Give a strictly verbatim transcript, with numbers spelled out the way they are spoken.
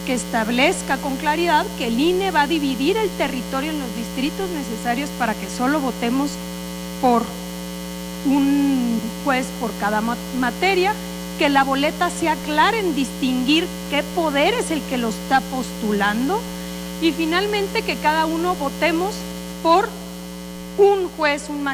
que establezca con claridad que el I N E va a dividir el territorio en los distritos necesarios para que solo votemos por un juez por cada materia, que la boleta sea clara en distinguir qué poder es el que lo está postulando, y finalmente que cada uno votemos por un juez, un magistrado